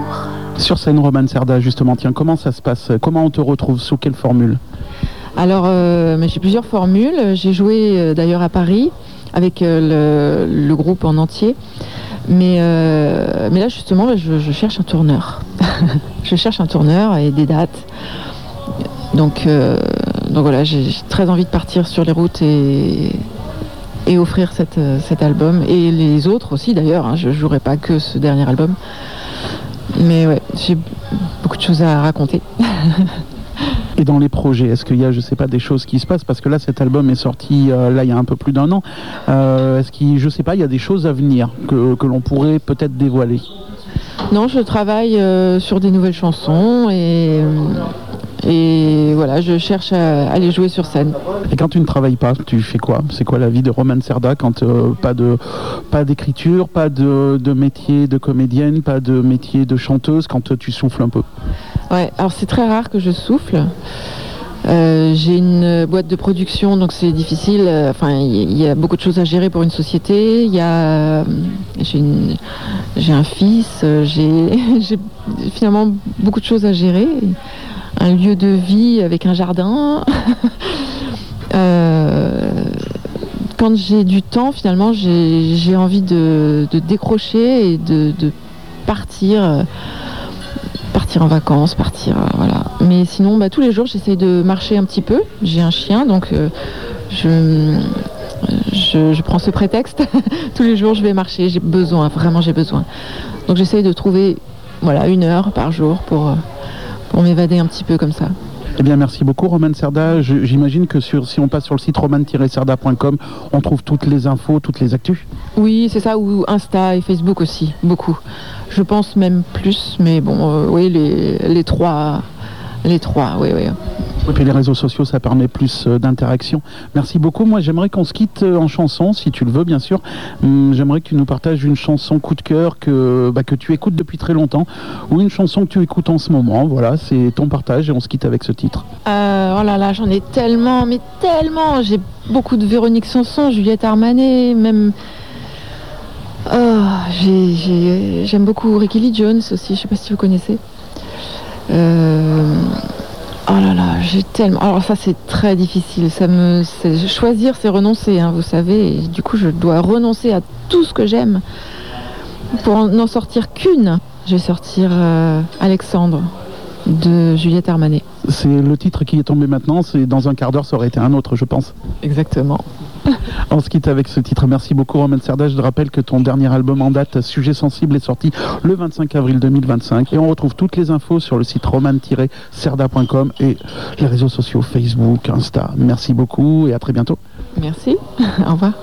Sur scène, Romane Cerda, justement, tiens, comment ça se passe? Comment on te retrouve? Sous quelle formule? Alors, mais j'ai plusieurs formules. J'ai joué d'ailleurs à Paris avec le groupe en entier. Mais là, justement, je cherche un tourneur. Je cherche un tourneur et des dates. Donc voilà, j'ai très envie de partir sur les routes et offrir cet album. Et les autres aussi, d'ailleurs. Hein, je ne jouerai pas que ce dernier album. Mais ouais, j'ai beaucoup de choses à raconter. Et dans les projets, est-ce qu'il y a, je sais pas, des choses qui se passent? Parce que là, cet album est sorti là il y a un peu plus d'1 an. Est-ce qu'il, je sais pas, il y a des choses à venir que l'on pourrait peut-être dévoiler? Non, je travaille sur des nouvelles chansons et voilà, je cherche à les jouer sur scène. Et quand tu ne travailles pas, tu fais quoi? C'est quoi la vie de Romane Cerda quand pas d'écriture, pas de métier de comédienne, pas de métier de chanteuse, quand tu souffles un peu? Ouais, alors c'est très rare que je souffle. J'ai une boîte de production, donc c'est difficile. Enfin, il y a beaucoup de choses à gérer pour une société. J'ai un fils. J'ai finalement beaucoup de choses à gérer. Un lieu de vie avec un jardin. Quand j'ai du temps, finalement, j'ai envie de décrocher et de partir en vacances, voilà. Mais sinon, tous les jours, j'essaye de marcher un petit peu. J'ai un chien, donc je prends ce prétexte. Tous les jours, je vais marcher. J'ai besoin. Donc j'essaye de trouver 1 heure par jour pour m'évader un petit peu comme ça. Eh bien, merci beaucoup, Romane Cerda. J'imagine que si on passe sur le site romane-cerda.com, on trouve toutes les infos, toutes les actus. Oui, c'est ça, ou Insta et Facebook aussi, beaucoup. Je pense même plus, mais bon, oui, les trois, oui. Et puis les réseaux sociaux, ça permet plus d'interaction. Merci beaucoup. Moi, j'aimerais qu'on se quitte en chanson, si tu le veux, bien sûr. J'aimerais que tu nous partages une chanson coup de cœur que tu écoutes depuis très longtemps, ou une chanson que tu écoutes en ce moment. Voilà, c'est ton partage et on se quitte avec ce titre. Oh là là, j'en ai tellement, mais tellement. J'ai beaucoup de Véronique Sanson, Juliette Armanet, même... j'aime beaucoup Ricky Lee Jones aussi, je sais pas si vous connaissez. Oh là là, j'ai tellement... Alors ça, c'est très difficile. Choisir, c'est renoncer, hein, vous savez. Et du coup, je dois renoncer à tout ce que j'aime pour n'en sortir qu'une. Je vais sortir Alexandre de Juliette Armanet. C'est le titre qui est tombé maintenant. C'est dans un quart d'heure, ça aurait été un autre, je pense. Exactement. On se quitte avec ce titre. Merci beaucoup, Romane Cerda. Je te rappelle que ton dernier album en date, Sujet sensible, est sorti le 25 avril 2025. Et on retrouve toutes les infos sur le site romane-cerda.com et les réseaux sociaux Facebook, Insta. Merci beaucoup et à très bientôt. Merci. Au revoir.